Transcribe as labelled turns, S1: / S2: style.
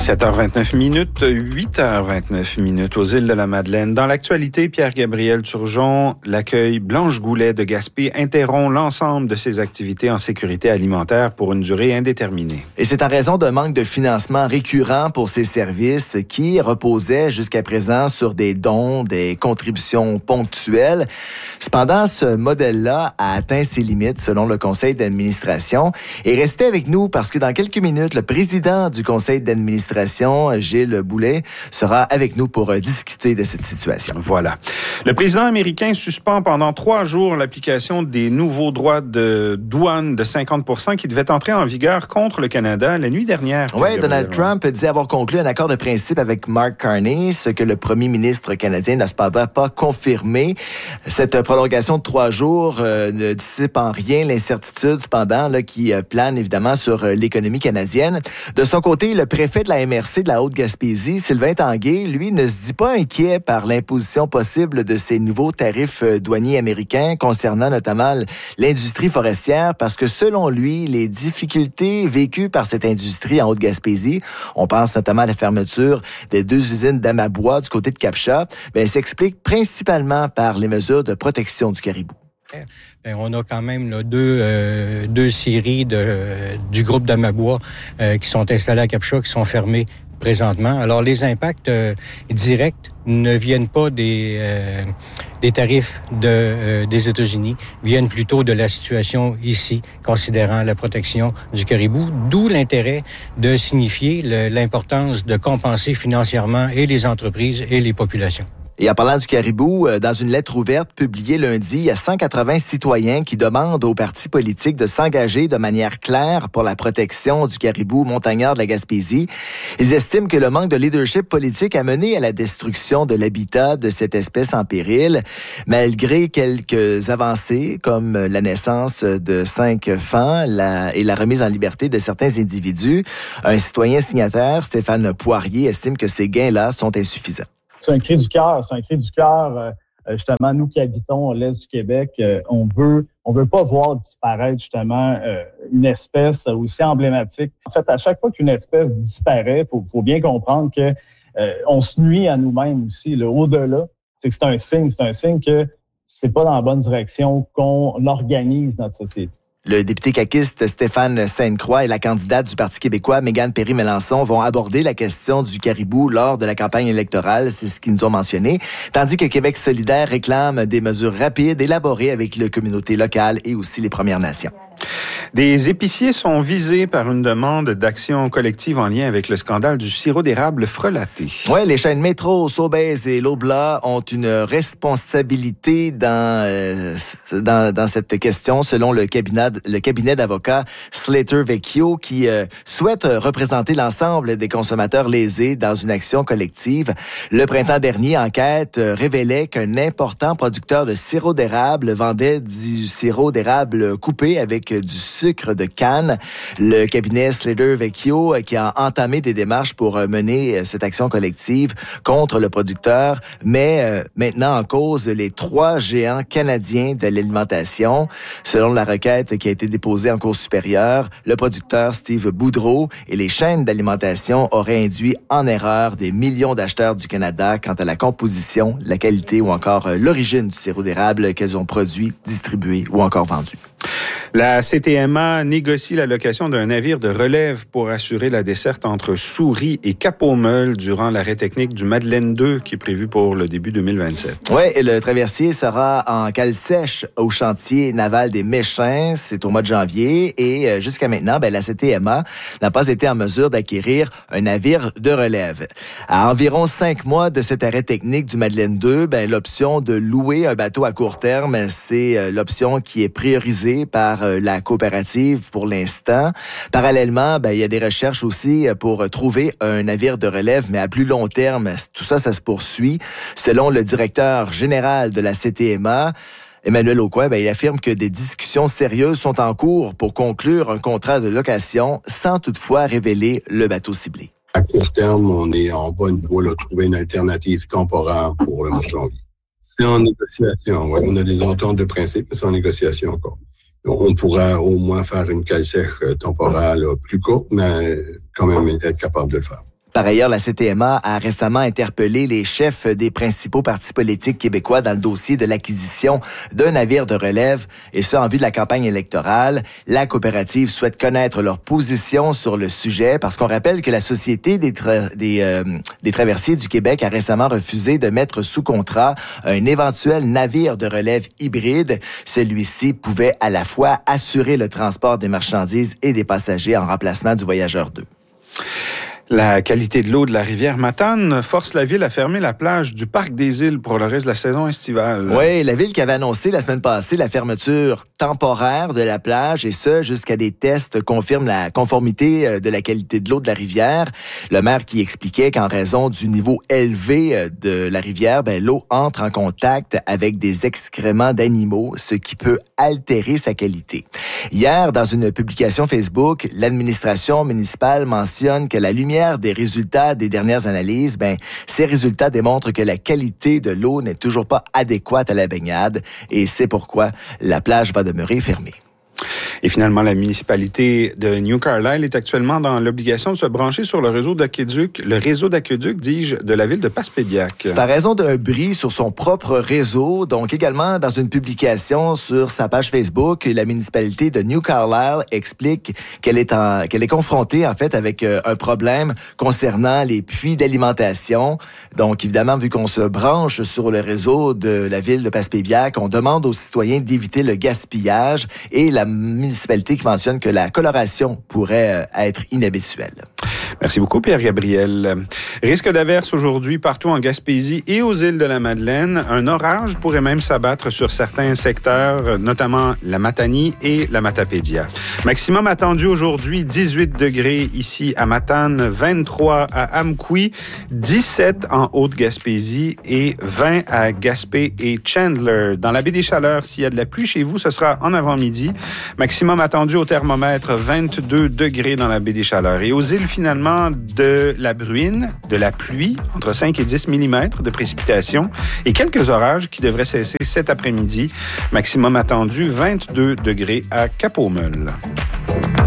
S1: 7h29 minutes, 8h29 minutes aux îles de la Madeleine. Dans l'actualité, Pierre-Gabriel Turgeon, l'accueil Blanche Goulet de Gaspé interrompt l'ensemble de ses activités en sécurité alimentaire pour une durée indéterminée.
S2: Et c'est en raison d'un manque de financement récurrent pour ces services qui reposaient jusqu'à présent sur des dons, des contributions ponctuelles. Cependant, ce modèle-là a atteint ses limites selon le conseil d'administration. Et restez avec nous parce que dans quelques minutes, le président du conseil d'administration, Gilles Boulet, sera avec nous pour discuter de cette situation.
S1: Voilà. Le président américain suspend pendant 3 jours l'application des nouveaux droits de douane de 50% qui devaient entrer en vigueur contre le Canada la nuit dernière.
S2: Oui, Donald Trump disait avoir conclu un accord de principe avec Mark Carney, ce que le premier ministre canadien n'a cependant pas confirmé. Cette prolongation de 3 jours ne dissipe en rien l'incertitude, cependant, là, qui plane évidemment sur l'économie canadienne. De son côté, le préfet de la MRC de la Haute-Gaspésie, Sylvain Tanguay, lui, ne se dit pas inquiet par l'imposition possible de ces nouveaux tarifs douaniers américains concernant notamment l'industrie forestière parce que selon lui, les difficultés vécues par cette industrie en Haute-Gaspésie, on pense notamment à la fermeture des 2 usines d'Amabois du côté de Cap-Chat, s'explique principalement par les mesures de protection du caribou.
S3: On a quand même là, deux séries du groupe d'Amabois qui sont installés à Cap-Chat, qui sont fermés présentement. Alors, les impacts directs ne viennent pas des tarifs des États-Unis, viennent plutôt de la situation ici, considérant la protection du caribou, d'où l'intérêt de signifier l'importance de compenser financièrement et les entreprises et les populations.
S2: Et en parlant du caribou, dans une lettre ouverte publiée lundi, il y a 180 citoyens qui demandent aux partis politiques de s'engager de manière claire pour la protection du caribou montagnard de la Gaspésie. Ils estiment que le manque de leadership politique a mené à la destruction de l'habitat de cette espèce en péril. Malgré quelques avancées, comme la naissance de 5 faons et la remise en liberté de certains individus, un citoyen signataire, Stéphane Poirier, estime que ces gains-là sont insuffisants.
S4: C'est un cri du cœur. Justement, nous qui habitons l'Est du Québec, on veut pas voir disparaître justement une espèce aussi emblématique. En fait, à chaque fois qu'une espèce disparaît, faut bien comprendre que on se nuit à nous-mêmes aussi. Au-delà, c'est que c'est un signe que c'est pas dans la bonne direction qu'on organise notre société.
S2: Le député caquiste Stéphane Sainte-Croix et la candidate du Parti québécois, Mégane Perry-Mélançon, vont aborder la question du caribou lors de la campagne électorale, c'est ce qu'ils nous ont mentionné, tandis que Québec solidaire réclame des mesures rapides élaborées avec les communautés locales et aussi les Premières Nations.
S1: Des épiciers sont visés par une demande d'action collective en lien avec le scandale du sirop d'érable frelaté.
S2: Oui, les chaînes Métro, Sobeys et Loblaw ont une responsabilité dans cette question, selon le cabinet d'avocats Slater Vecchio, qui souhaite représenter l'ensemble des consommateurs lésés dans une action collective. Le printemps dernier, enquête révélait qu'un important producteur de sirop d'érable vendait du sirop d'érable coupé avec du sucre de canne. Le cabinet Slater Vecchio qui a entamé des démarches pour mener cette action collective contre le producteur, mais maintenant en cause les 3 géants canadiens de l'alimentation. Selon la requête qui a été déposée en cour supérieure, le producteur Steve Boudreau et les chaînes d'alimentation auraient induit en erreur des millions d'acheteurs du Canada quant à la composition, la qualité ou encore l'origine du sirop d'érable qu'elles ont produit, distribué ou encore vendu.
S1: La CTMA négocie la location d'un navire de relève pour assurer la desserte entre Souris et Cap-aux-Meules durant l'arrêt technique du Madeleine 2 qui est prévu pour le début 2027.
S2: Oui, et le traversier sera en cale sèche au chantier naval des Méchins. C'est au mois de janvier et jusqu'à maintenant, la CTMA n'a pas été en mesure d'acquérir un navire de relève. À environ 5 mois de cet arrêt technique du Madeleine 2, l'option de louer un bateau à court terme, c'est l'option qui est priorisée par la coopérative pour l'instant. Parallèlement, il y a des recherches aussi pour trouver un navire de relève, mais à plus long terme. Tout ça, ça se poursuit. Selon le directeur général de la CTMA, Emmanuel Aucoin, il affirme que des discussions sérieuses sont en cours pour conclure un contrat de location sans toutefois révéler le bateau ciblé.
S5: À court terme, on est en bonne voie de trouver une alternative temporaire pour le mois de janvier. C'est en négociation, oui. On a des ententes de principe, mais c'est en négociation encore. On pourra au moins faire une cale sèche temporaire plus courte, mais quand même être capable de le faire.
S2: Par ailleurs, la CTMA a récemment interpellé les chefs des principaux partis politiques québécois dans le dossier de l'acquisition d'un navire de relève, et ce, en vue de la campagne électorale. La coopérative souhaite connaître leur position sur le sujet parce qu'on rappelle que la Société des traversiers du Québec a récemment refusé de mettre sous contrat un éventuel navire de relève hybride. Celui-ci pouvait à la fois assurer le transport des marchandises et des passagers en remplacement du Voyageur 2.
S1: La qualité de l'eau de la rivière Matane force la ville à fermer la plage du Parc des Îles pour le reste de la saison estivale.
S2: Oui, la ville qui avait annoncé la semaine passée la fermeture temporaire de la plage, et ce, jusqu'à des tests confirment la conformité de la qualité de l'eau de la rivière. Le maire qui expliquait qu'en raison du niveau élevé de la rivière, l'eau entre en contact avec des excréments d'animaux, ce qui peut altérer sa qualité. Hier, dans une publication Facebook, l'administration municipale mentionne que la lumière des résultats des dernières analyses, ces résultats démontrent que la qualité de l'eau n'est toujours pas adéquate à la baignade, et c'est pourquoi la plage va demeurer fermée.
S1: Et finalement, la municipalité de New Carlisle est actuellement dans l'obligation de se brancher sur le réseau d'aqueduc, de la ville de Passepébiac.
S2: C'est en raison d'un bris sur son propre réseau. Donc, également, dans une publication sur sa page Facebook, la municipalité de New Carlisle explique qu'elle est confrontée, en fait, avec un problème concernant les puits d'alimentation. Donc, évidemment, vu qu'on se branche sur le réseau de la ville de Passepébiac, on demande aux citoyens d'éviter le gaspillage, et la municipalité qui mentionne que la coloration pourrait être inhabituelle.
S1: Merci beaucoup, Pierre-Gabriel. Risque d'averse aujourd'hui partout en Gaspésie et aux îles de la Madeleine. Un orage pourrait même s'abattre sur certains secteurs, notamment la Matanie et la Matapédia. Maximum attendu aujourd'hui, 18 degrés ici à Matane, 23 à Amqui, 17 en Haute-Gaspésie et 20 à Gaspé et Chandler. Dans la baie des Chaleurs, s'il y a de la pluie chez vous, ce sera en avant-midi. Maximum attendu au thermomètre, 22 degrés dans la baie des Chaleurs. Et aux îles, finalement, de la bruine, de la pluie, entre 5 et 10 mm de précipitations et quelques orages qui devraient cesser cet après-midi. Maximum attendu, 22 degrés à Cap-aux-Meules.